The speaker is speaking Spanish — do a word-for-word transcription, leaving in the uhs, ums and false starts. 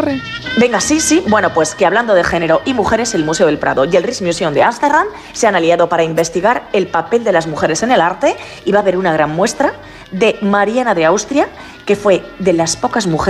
ocurre? Venga, sí, sí. Bueno, pues que hablando de género y mujeres, el Museo del Prado y el Rijksmuseum de Ámsterdam se han aliado para investigar el papel de las mujeres en el arte y va a haber una gran muestra de Mariana de Austria, que fue de las pocas mujeres